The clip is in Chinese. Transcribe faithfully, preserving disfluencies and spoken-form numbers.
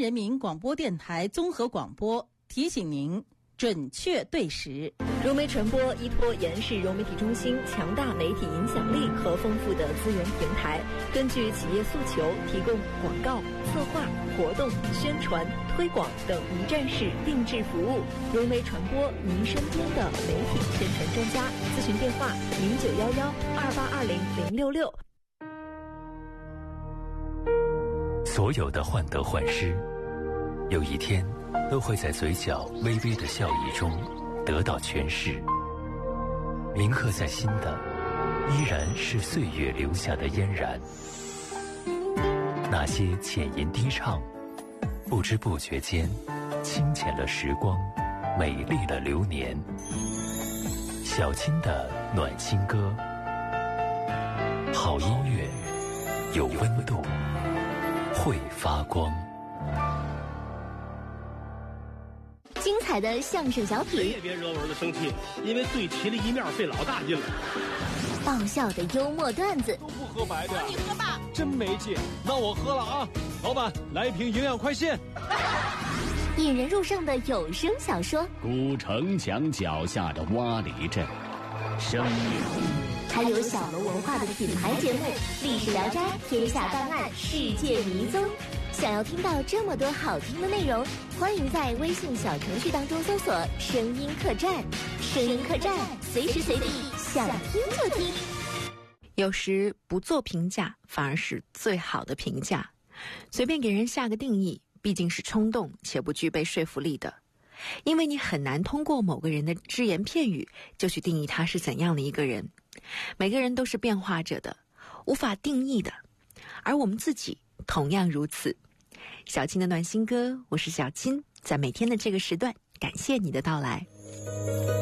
人民广播电台综合广播提醒您准确对时。 融媒传播依托延世融媒体中心强大媒体影响力和丰富的资源平台，根据企业诉求，提供广告、策划、活动、宣传、推广等一站式定制服务。融媒传播，您身边的媒体宣传专家。咨询电话：零九幺幺二八二零零六六。 所有的患得患失，有一天都会在嘴角微微的笑意中得到诠释。铭刻在心的，依然是岁月留下的嫣然。那些浅吟低唱，不知不觉间，清浅了时光，美丽了流年。小青的暖心歌，好音乐，有温度，会发光。 精彩的相声小品， 谁也别惹我儿子生气，因为对齐了一面费老大劲了。 爆笑的幽默段子， 都不喝白的， 你喝吧， 真没劲。那我喝了啊，老板来一瓶营养快线。 引人入胜的有声小说， 古城墙脚下的洼里镇，生命。 还有小楼文化的品牌节目《历史聊斋》《天下档案》《世界迷踪》。想要听到这么多好听的内容，欢迎在微信小程序当中搜索“声音客栈”。声音客栈，随时随地想听就听。 有时不做评价，反而是最好的评价。随便给人下个定义，毕竟是冲动且不具备说服力的。因为你很难通过某个人的只言片语就去定义他是怎样的一个人。每个人都是变化着的，无法定义的，而我们自己同样如此。小青的暖心歌，我是小青，在每天的这个时段，感谢你的到来。